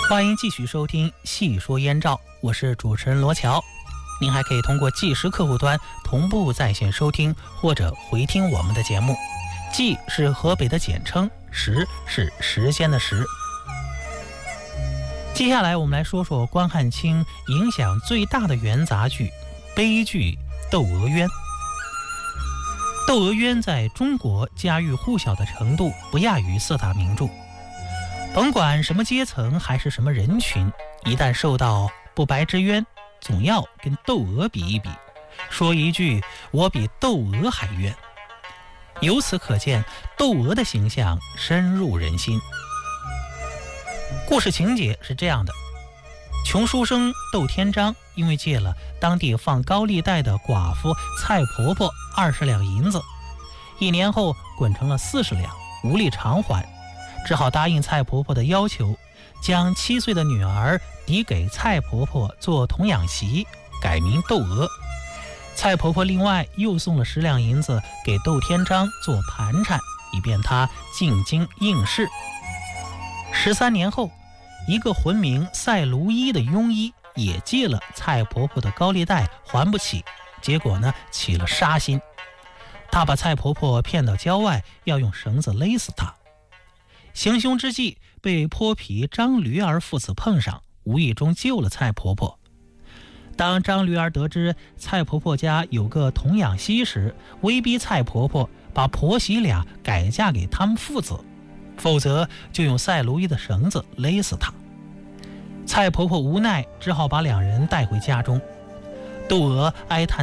欢迎继续收听《细说燕赵》，我是主持人罗桥。您还可以通过计时客户端同步在线收听或者回听我们的节目。计是河北的简称，时是时间的时。接下来我们来说说关汉卿影响最大的元杂剧悲剧《窦娥冤》。《窦娥冤》在中国家喻户晓的程度不亚于四大名著。甭管什么阶层还是什么人群，一旦受到不白之冤，总要跟窦娥比一比，说一句我比窦娥还冤。由此可见，窦娥的形象深入人心。故事情节是这样的：穷书生窦天章因为借了当地放高利贷的寡妇蔡婆婆20两银子，1年后滚成了40两，无力偿还，只好答应蔡婆婆的要求，将7岁的女儿抵给蔡婆婆做童养媳，改名窦娥。蔡婆婆另外又送了10两银子给窦天章做盘缠，以便他进京应试。13年后，一个浑名赛卢一的庸医也借了蔡婆婆的高利贷还不起，结果呢起了杀心。他把蔡婆婆骗到郊外，要用绳子勒死她。行凶之际被泼皮张驴儿父子碰上，无意中救了蔡婆婆。当张驴儿得知蔡婆婆家有个童养媳时，威逼蔡婆婆把婆媳俩改嫁给他们父子，否则就用赛卢一的绳子勒死她。蔡婆婆无奈，只好把2人带回家中。窦娥哀叹